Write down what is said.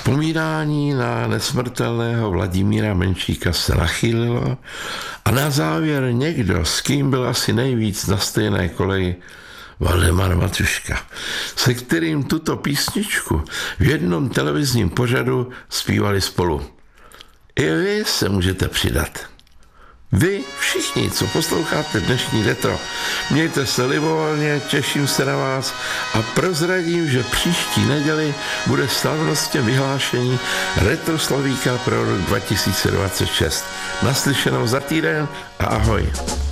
Vzpomínání na nesmrtelného Vladimíra Menšíka se nachýlilo a na závěr někdo, s kým byl asi nejvíc na stejné koleji, Valdemar Matuška, se kterým tuto písničku v jednom televizním pořadu zpívali spolu. I vy se můžete přidat. Vy všichni, co posloucháte dnešní retro, mějte se libovolně, těším se na vás a prozradím, že příští neděli bude slavnostně vyhlášení Retroslavíka pro rok 2026. Naslyšenou za týden a ahoj.